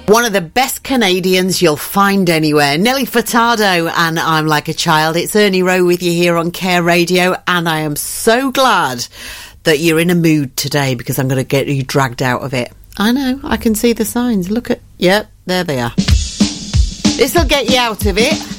One of the best Canadians you'll find anywhere. Nelly Furtado and I'm Like a Child. It's Ernie Rowe with you here on Care Radio, and I am so glad that you're in a mood today because I'm going to get you dragged out of it. I know, I can see the signs. Look at, yep, there they are. This'll get you out of it.